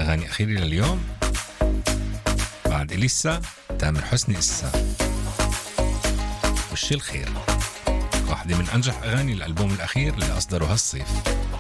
أغاني أخيرة لليوم بعد إليسا تامر حسني إسا وش الخير، واحدة من أنجح أغاني الألبوم الأخير اللي أصدره هالصيف.